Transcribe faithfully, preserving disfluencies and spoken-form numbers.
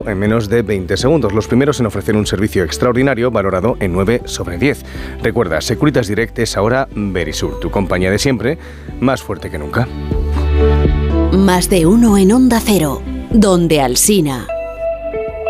en menos de veinte segundos. Los primeros en ofrecer un servicio extraordinario valorado en nueve sobre diez. Recuerda, Securitas Direct es ahora Verisur, tu compañía de siempre, más fuerte que nunca. Más de uno en Onda Cero, donde Alsina.